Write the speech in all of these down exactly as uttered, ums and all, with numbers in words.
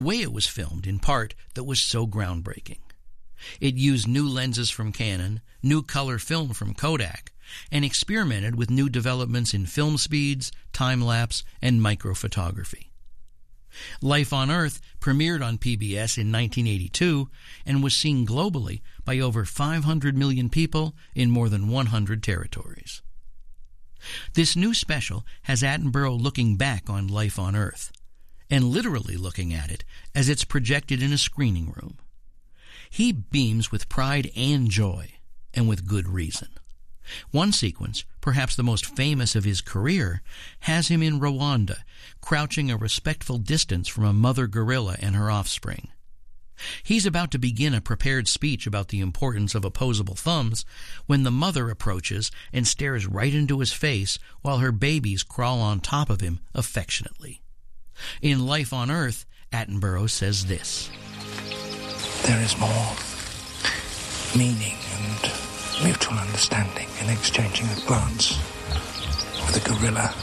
way it was filmed, in part, that was so groundbreaking. It used new lenses from Canon, new color film from Kodak, and experimented with new developments in film speeds, time-lapse, and microphotography. Life on Earth premiered on P B S in nineteen eighty-two and was seen globally by over five hundred million people in more than one hundred territories. This new special has Attenborough looking back on life on Earth, and literally looking at it as it's projected in a screening room. He beams with pride and joy, and with good reason. One sequence, perhaps the most famous of his career, has him in Rwanda, crouching a respectful distance from a mother gorilla and her offspring. He's about to begin a prepared speech about the importance of opposable thumbs when the mother approaches and stares right into his face while her babies crawl on top of him affectionately. In Life on Earth, Attenborough says this: "There is more meaning and mutual understanding in exchanging a glance with a gorilla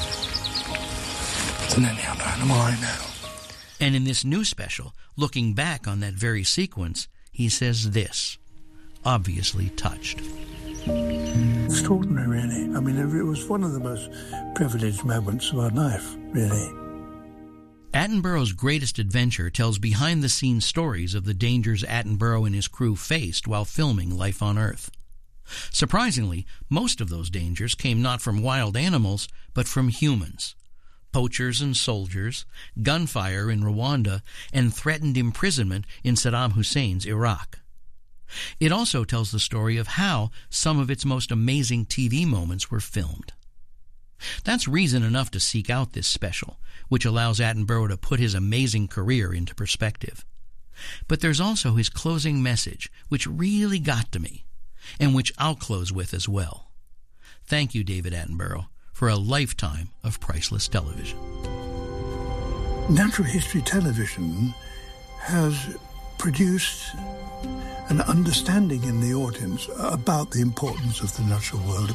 than any other animal I know." And in this new special, looking back on that very sequence, he says this, obviously touched. Extraordinary, really. I mean, it was one of the most privileged moments of our life, really. Attenborough's greatest adventure tells behind-the-scenes stories of the dangers Attenborough and his crew faced while filming Life on Earth. Surprisingly, most of those dangers came not from wild animals, but from humans. Poachers and soldiers, gunfire in Rwanda, and threatened imprisonment in Saddam Hussein's Iraq. It also tells the story of how some of its most amazing T V moments were filmed. That's reason enough to seek out this special, which allows Attenborough to put his amazing career into perspective. But there's also his closing message, which really got to me, and which I'll close with as well. Thank you, David Attenborough, for a lifetime of priceless television. Natural history television has produced an understanding in the audience about the importance of the natural world.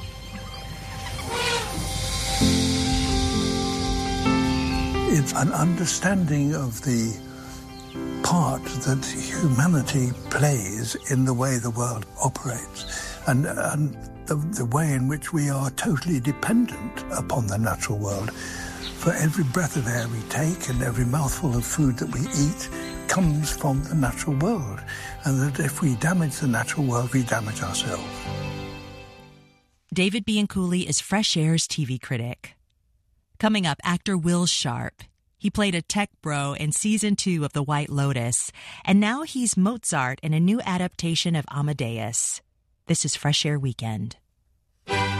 It's an understanding of the part that humanity plays in the way the world operates, and, and the, the way in which we are totally dependent upon the natural world. For every breath of air we take and every mouthful of food that we eat comes from the natural world, and that if we damage the natural world, we damage ourselves. David Bianculli is Fresh Air's T V critic. Coming up, actor Will Sharp. He played a tech bro in season two of The White Lotus, and now he's Mozart in a new adaptation of Amadeus. This is Fresh Air Weekend.